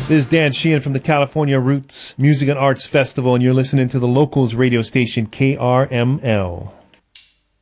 This is Dan Sheehan from the California Roots Music and Arts Festival, and you're listening to the Locals radio station KRML.